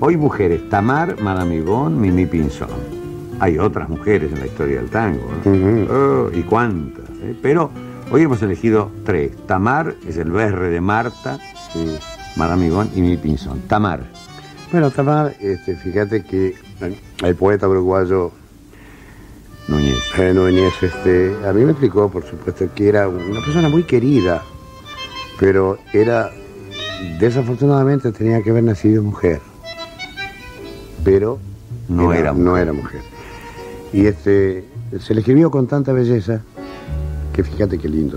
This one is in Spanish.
Hoy mujeres, Tamar, Madame Yvonne, Mimi Pinzón. Hay otras mujeres en la historia del tango, ¿no? ¿Y cuántas? Pero hoy hemos elegido 3. Tamar es el BR de Marta, Madame Yvonne y Mimi Pinzón. Tamar. Bueno, Tamar, fíjate que el poeta uruguayo Núñez. Núñez, a mí me explicó, por supuesto, que era una persona muy querida, pero desafortunadamente tenía que haber nacido mujer, pero no era mujer. Y se le escribió con tanta belleza que fíjate qué lindo.